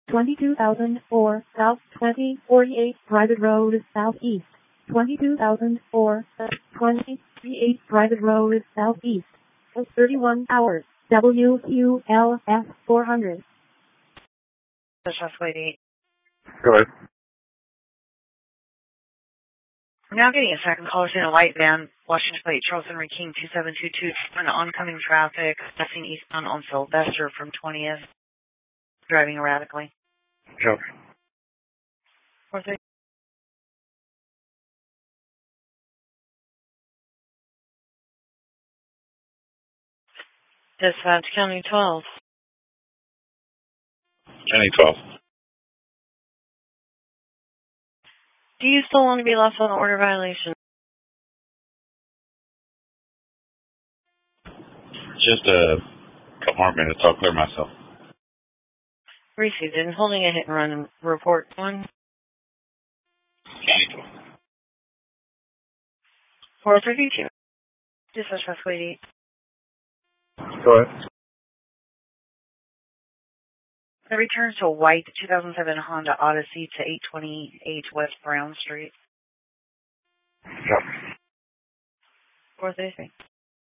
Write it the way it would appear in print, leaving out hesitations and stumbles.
22,004 South 2048 Private Road Southeast. 22,004 2038 Private Road Southeast. 31 hours. WQLF 400. Wait. Go ahead. I'm now getting a second caller in a white van, Washington Plate, Charles Henry King, 2722, on oncoming traffic, passing eastbound on Sylvester from 20th, driving erratically. Yep. 430. Dispatch, County 12. County 12. Do you still want to be left on the order violation? Just a couple more minutes. I'll clear myself. Received and holding a hit and run report 1. County 12. 432. Dispatch, Westway 8. Go ahead. The return to a white 2007 Honda Odyssey to 828 West Brown Street. Yep. 433.